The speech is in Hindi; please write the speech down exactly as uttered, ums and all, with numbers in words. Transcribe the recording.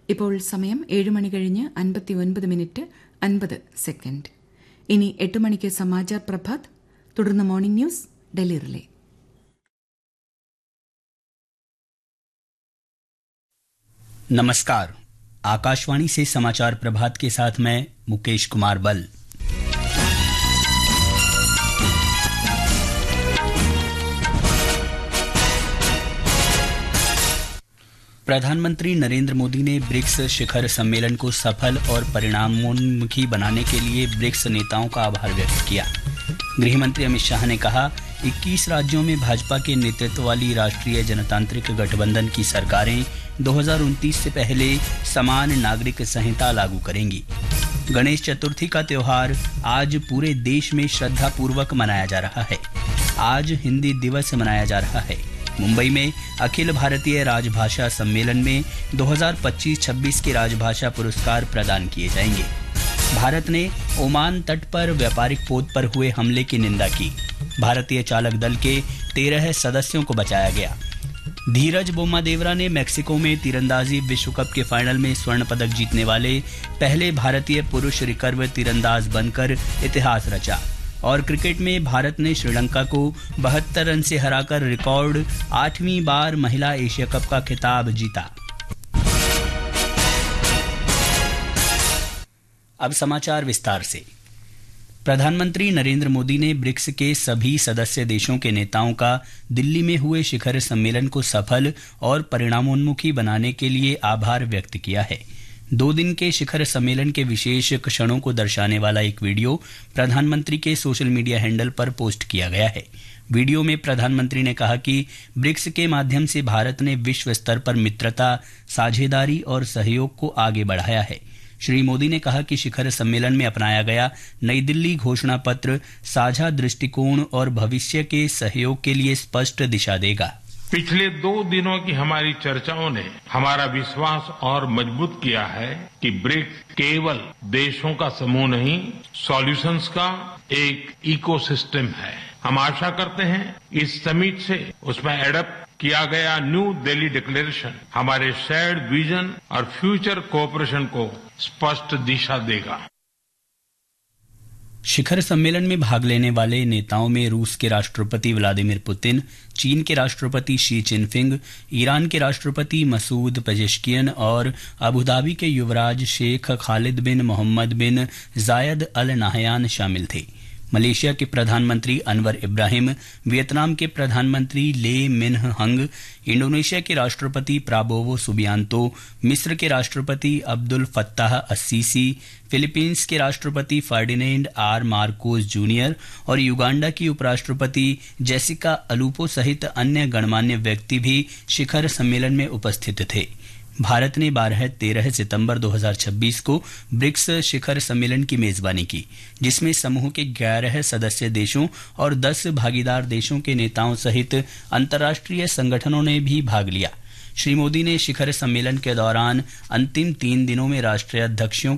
ഇപ്പോൾ സമയം ഏഴ് മണി കഴിഞ്ഞ് അൻപത്തിയൊൻപത് മിനിറ്റ് അൻപത് സെക്കൻഡ്. ഇനി എട്ട് മണിക്ക് സമാചാർ പ്രഭാത്, തുടർന്ന് മോർണിംഗ് ന്യൂസ്, ഡൽഹി റിലേ. नमस्कार, आकाशवाणी से समाचार प्रभात के साथ मैं मुकेश कुमार बल। प्रधानमंत्री नरेंद्र मोदी ने ब्रिक्स शिखर सम्मेलन को सफल और परिणामोन्मुखी बनाने के लिए ब्रिक्स नेताओं का आभार व्यक्त किया। गृहमंत्री अमित शाह ने कहा, इक्कीस राज्यों में भाजपा के नेतृत्व वाली राष्ट्रीय जनतांत्रिक गठबंधन की सरकारें दो हज़ार उनतीस से पहले समान नागरिक संहिता लागू करेंगी। गणेश चतुर्थी का त्योहार आज पूरे देश में श्रद्धापूर्वक मनाया जा रहा है। आज हिंदी दिवस मनाया जा रहा है। मुंबई में अखिल भारतीय राजभाषा सम्मेलन में दो हज़ार पच्चीस छब्बीस के राजभाषा पुरस्कार प्रदान किए जाएंगे। भारत ने ओमान तट पर व्यापारिक पोत पर हुए हमले की निंदा की। भारतीय चालक दल के तेरह सदस्यों को बचाया गया। धीरज बोम्मादेवरा ने मैक्सिको में तीरंदाजी विश्व कप के फाइनल में स्वर्ण पदक जीतने वाले पहले भारतीय पुरुष रिकर्व तीरंदाज बनकर इतिहास रचा। और क्रिकेट में भारत ने श्रीलंका को बहत्तर रन से हराकर रिकॉर्ड आठवीं बार महिला एशिया कप का खिताब जीता। अब समाचार विस्तार से। प्रधानमंत्री नरेंद्र मोदी ने ब्रिक्स के सभी सदस्य देशों के नेताओं का दिल्ली में हुए शिखर सम्मेलन को सफल और परिणामोन्मुखी बनाने के लिए आभार व्यक्त किया है। दो दिन के शिखर सम्मेलन के विशेष क्षणों को दर्शाने वाला एक वीडियो प्रधानमंत्री के सोशल मीडिया हैंडल पर पोस्ट किया गया है। वीडियो में प्रधानमंत्री ने कहा कि ब्रिक्स के माध्यम से भारत ने विश्व स्तर पर मित्रता, साझेदारी और सहयोग को आगे बढ़ाया है। श्री मोदी ने कहा कि शिखर सम्मेलन में अपनाया गया नई दिल्ली घोषणा पत्र साझा दृष्टिकोण और भविष्य के सहयोग के लिए स्पष्ट दिशा देगा। पिछले दो दिनों की हमारी चर्चाओं ने हमारा विश्वास और मजबूत किया है कि ब्रिक्स केवल देशों का समूह नहीं, सॉल्यूशंस का एक इकोसिस्टम है। हम आशा करते हैं इस समिट से उसमें एडप्ट किया गया न्यू दिल्ली डिक्लेरेशन हमारे शेयर्ड विजन और फ्यूचर कोऑपरेशन को स्पष्ट दिशा देगा। शिखर सम्मेलन में भाग लेने वाले नेताओं में रूस के राष्ट्रपति व्लादिमीर पुतिन, चीन के राष्ट्रपति शी चिनफिंग, ईरान के राष्ट्रपति मसूद पेजेश्कियन और अबुधाबी के युवराज शेख खालिद बिन मोहम्मद बिन जायद अल नाहयान शामिल थे। मलेशिया के प्रधानमंत्री अनवर इब्राहिम, वियतनाम के प्रधानमंत्री ले मिन्ह हंग, इंडोनेशिया के राष्ट्रपति प्राबोवो सुबियांतो, मिस्र के राष्ट्रपति अब्दुल फत्ताह अस्सीसी, फिलीपींस के राष्ट्रपति फर्डिनेंड आर मार्कोस जूनियर और युगांडा की उपराष्ट्रपति जेसिका अलूपो सहित अन्य गणमान्य व्यक्ति भी शिखर सम्मेलन में उपस्थित थे। भारत ने बारह तेरह सितंबर दो हज़ार छब्बीस को ब्रिक्स शिखर सम्मेलन की मेजबानी की, जिसमें समूह के ग्यारह सदस्य देशों और दस भागीदार देशों के नेताओं सहित अंतर्राष्ट्रीय संगठनों ने भी भाग लिया। श्री मोदी ने शिखर सम्मेलन के दौरान अंतिम तीन दिनों में राष्ट्रीय अध्यक्षों